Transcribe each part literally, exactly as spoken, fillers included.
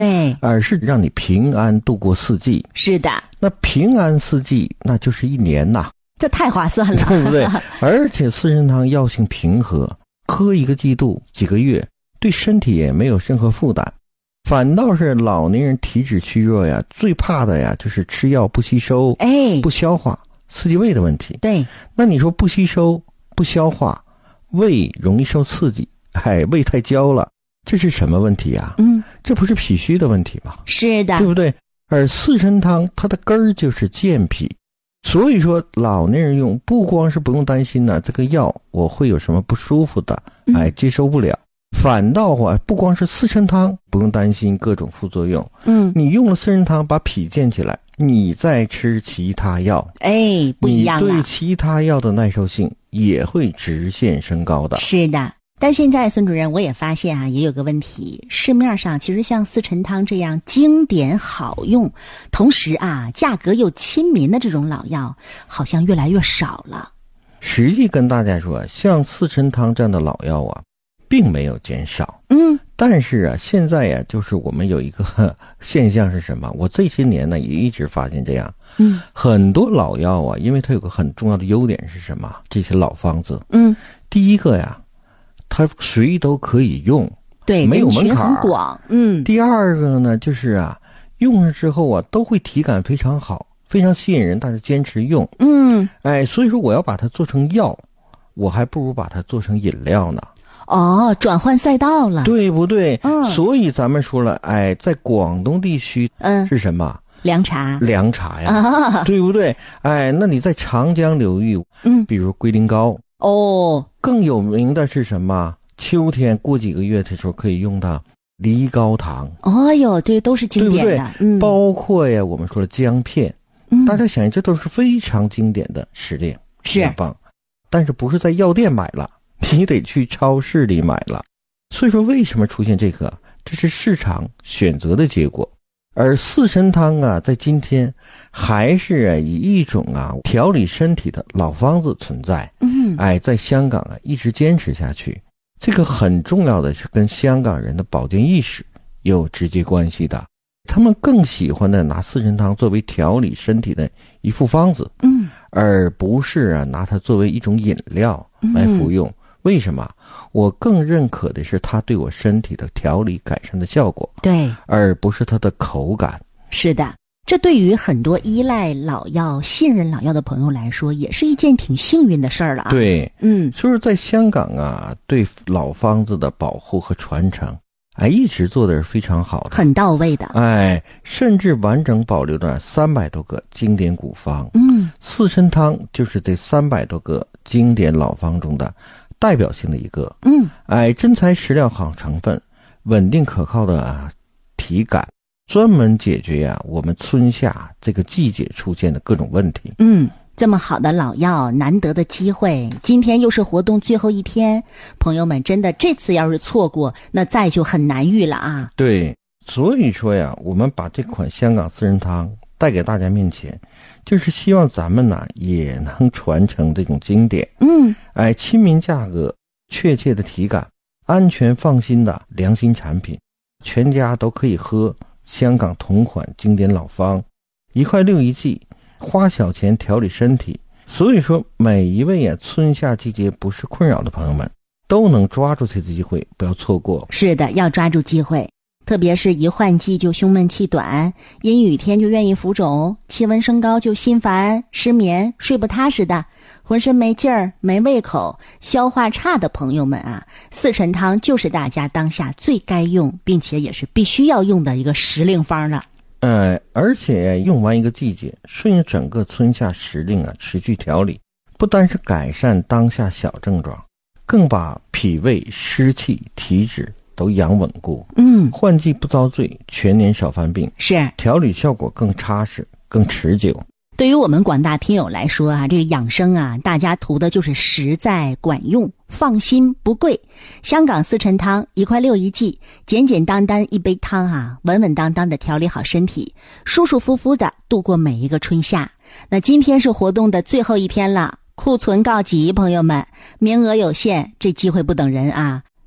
对， 而是让你平安度过四季。 是的， 那平安四季那就是一年呐， 这太划算了， 对不对？而且四神汤药性平和，喝一个季度几个月，对身体也没有任何负担。反倒是老年人体质虚弱呀，最怕的呀就是吃药不吸收， 哎， 不消化，四季胃的问题。 对， 那你说不吸收不消化，胃容易受刺激，哎，胃太焦了，这是什么问题啊？ 嗯， 这不是脾虚的问题吗？ 是的， 对不对？而四神汤它的根儿就是健脾，所以说老年人用不光是不用担心呢、啊，这个药我会有什么不舒服的，哎，接受不了。嗯，反倒啊，不光是四神汤不用担心各种副作用，嗯，你用了四神汤把脾健起来，你再吃其他药， 哎，不一样了， 你对其他药的耐受性也会直线升高的。 是的。但现在孙主任我也发现啊，也有个问题，市面上其实像四神汤这样经典好用，同时啊价格又亲民的这种老药好像越来越少了。 实际跟大家说，像四神汤这样的老药啊并没有减少， 嗯， 但是啊，现在呀、啊，就是我们有一个呵现象是什么？我这些年呢也一直发现这样，嗯，很多老药啊，因为它有个很重要的优点是什么？这些老方子，嗯，第一个呀，它谁都可以用， 对， 没有门槛， 很广，嗯。 第二个呢，就是啊，用上之后啊，都会体感非常好，非常吸引人，大家坚持用，嗯，哎，所以说我要把它做成药，我还不如把它做成饮料呢。 哦，转换赛道了， 对不对？ 嗯， 所以咱们说了，哎，在广东地区，嗯，是什么？ 凉茶， 凉茶呀， 啊， 对不对？哎，那你在长江流域，嗯，比如龟苓膏， 哦， 更有名的是什么？秋天过几个月的时候可以用到梨膏糖。 哦哟，对，都是经典的， 对不对？嗯，包括呀，我们说的姜片，嗯，大家想，这都是非常经典的时令， 是很棒，但是不是在药店买了？你得去超市里买了，所以说为什么出现这个？这是市场选择的结果。而四神汤啊，在今天还是啊以一种啊调理身体的老方子存在。嗯，哎，在香港啊一直坚持下去，这个很重要的是跟香港人的保健意识有直接关系的。他们更喜欢的拿四神汤作为调理身体的一副方子，嗯，而不是啊拿它作为一种饮料来服用。嗯，为什么？我更认可的是它对我身体的调理改善的效果， 对， 而不是它的口感。 是的，这对于很多依赖老药、信任老药的朋友来说，也是一件挺幸运的事儿了啊。 对， 嗯， 就是在香港啊，对老方子的保护和传承，哎，一直做的是非常好的， 很到位的。 哎，甚至完整保留了三百多个经典古方。嗯，四神汤就是这三百多个经典老方中的代表性的一个，嗯，哎，真材实料好成分，稳定可靠的、啊、体感，专门解决呀、啊、我们春夏这个季节出现的各种问题。 嗯，这么好的老药，难得的机会，今天又是活动最后一天，朋友们真的这次要是错过，那再就很难遇了啊。 对，所以说呀，我们把这款香港四神汤带给大家面前，就是希望咱们呢也能传承这种经典，嗯，哎，亲民价格，确切的体感，安全放心的良心产品，全家都可以喝香港同款经典老方，一块六一剂，花小钱调理身体。所以说每一位啊春夏季节不是困扰的朋友们，都能抓住这次机会，不要错过。 是的，要抓住机会。特别是一换季就胸闷气短，阴雨天就愿意浮肿，气温升高就心烦失眠睡不踏实的，浑身没劲儿没胃口消化差的朋友们啊，四神汤就是大家当下最该用并且也是必须要用的一个时令方了。 呃，而且用完一个季节，顺应整个春夏时令啊，持续调理，不单是改善当下小症状，更把脾胃湿气体质都养稳固，嗯，换季不遭罪，全年少犯病， 是调理效果更扎实更持久。 对于我们广大听友来说啊，这个养生啊，大家图的就是实在管用，放心不贵。香港四神汤一块六一剂，简简单单一杯汤啊，稳稳当当的调理好身体，舒舒服服的度过每一个春夏。那今天是活动的最后一天了，库存告急，朋友们，名额有限，这机会不等人啊。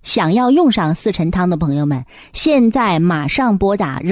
想要用上四神汤的朋友们，现在马上拨打热